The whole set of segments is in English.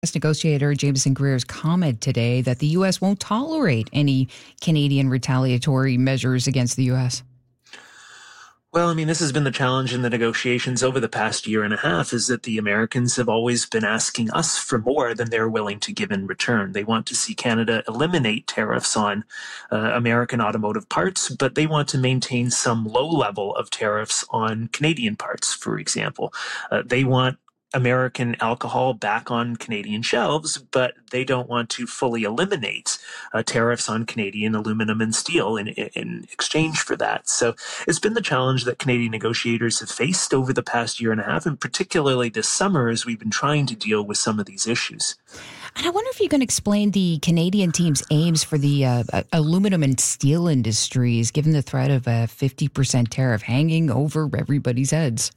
Negotiator Jameson Greer's comment today that the U.S. won't tolerate any Canadian retaliatory measures against the U.S. Well, I mean, this has been the challenge in the negotiations over the past year and a half, is that the Americans have always been asking us for more than they're willing to give in return. They want to see Canada eliminate tariffs on American automotive parts, but they want to maintain some low level of tariffs on Canadian parts, for example. They want American alcohol back on Canadian shelves, but they don't want to fully eliminate tariffs on Canadian aluminum and steel in exchange for that. So it's been the challenge that Canadian negotiators have faced over the past year and a half, and particularly this summer as we've been trying to deal with some of these issues. And I wonder if you can explain the Canadian team's aims for the aluminum and steel industries, given the threat of a 50% tariff hanging over everybody's heads.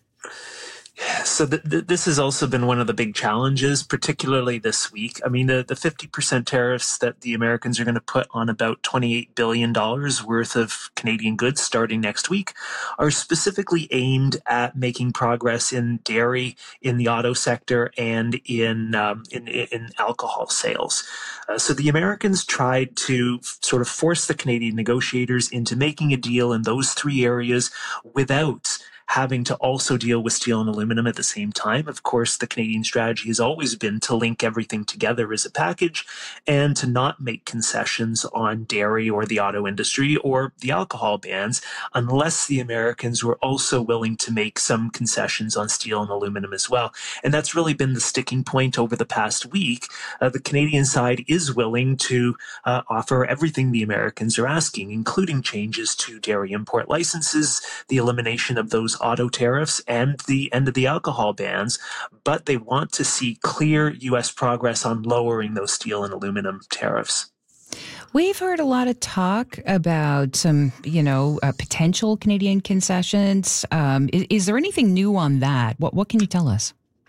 So this has also been one of the big challenges, particularly this week. I mean, the 50% tariffs that the Americans are going to put on about $28 billion worth of Canadian goods starting next week are specifically aimed at making progress in dairy, in the auto sector, and in alcohol sales. So the Americans tried to sort of force the Canadian negotiators into making a deal in those three areas without having to also deal with steel and aluminum at the same time. Of course, the Canadian strategy has always been to link everything together as a package and to not make concessions on dairy or the auto industry or the alcohol bans unless the Americans were also willing to make some concessions on steel and aluminum as well. And that's really been the sticking point over the past week. The Canadian side is willing to offer everything the Americans are asking, including changes to dairy import licenses, the elimination of those auto tariffs, and the end of the alcohol bans, but they want to see clear U.S. progress on lowering those steel and aluminum tariffs. We've heard a lot of talk about some, potential Canadian concessions. Is there anything new on that? What can you tell us?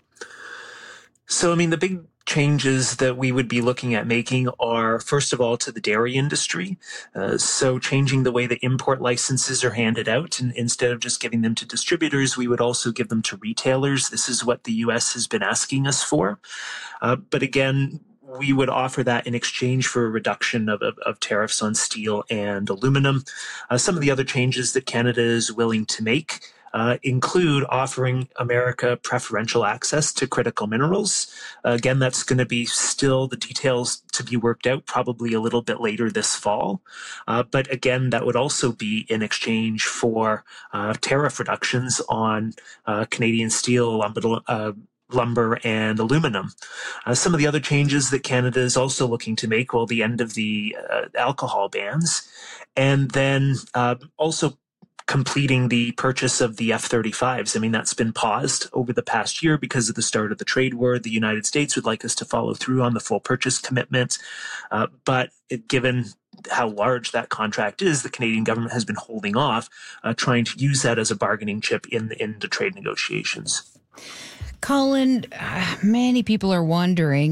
So, I mean, the big changes that we would be looking at making are, first of all, to the dairy industry. So changing the way the import licenses are handed out, and instead of just giving them to distributors, we would also give them to retailers. This is what the U.S. has been asking us for. But again, we would offer that in exchange for a reduction of tariffs on steel and aluminum. Some of the other changes that Canada is willing to make include offering America preferential access to critical minerals. Again, that's going to be still the details to be worked out, probably a little bit later this fall. But again, that would also be in exchange for tariff reductions on Canadian steel, lumber and aluminum. Some of the other changes that Canada is also looking to make, well, the end of the alcohol bans, and then also completing the purchase of the F-35s. I mean, that's been paused over the past year because of the start of the trade war. The United States would like us to follow through on the full purchase commitment. But given how large that contract is, the Canadian government has been holding off, trying to use that as a bargaining chip in the trade negotiations. Colin, many people are wondering,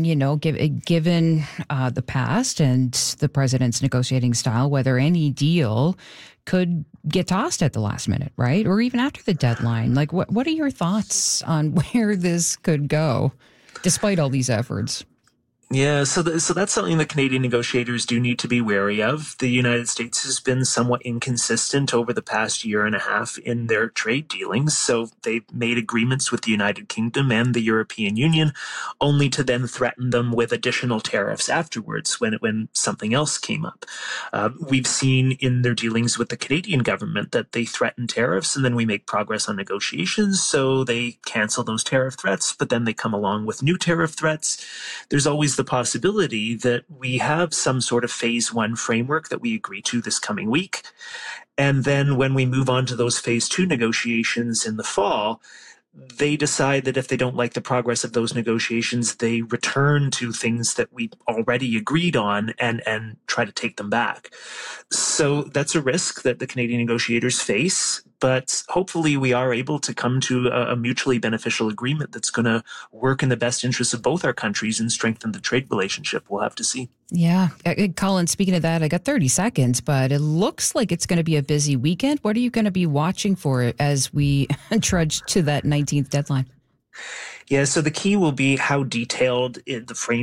given the past and the president's negotiating style, whether any deal could get tossed at the last minute, right? Or even after the deadline. Like, what are your thoughts on where this could go, despite all these efforts? Yeah, so that's something that Canadian negotiators do need to be wary of. The United States has been somewhat inconsistent over the past year and a half in their trade dealings. So they've made agreements with the United Kingdom and the European Union, only to then threaten them with additional tariffs afterwards when something else came up. We've seen in their dealings with the Canadian government that they threaten tariffs, and then we make progress on negotiations. So they cancel those tariff threats, but then they come along with new tariff threats. There's always the possibility that we have some sort of phase one framework that we agree to this coming week. And then when we move on to those phase two negotiations in the fall, they decide that if they don't like the progress of those negotiations, they return to things that we already agreed on and try to take them back. So that's a risk that the Canadian negotiators face, but hopefully we are able to come to a mutually beneficial agreement that's going to work in the best interests of both our countries and strengthen the trade relationship. We'll have to see. Yeah. Colin, speaking of that, I got 30 seconds, but it looks like it's going to be a busy weekend. What are you going to be watching for as we trudge to that 19th deadline? Yeah, so the key will be how detailed the framework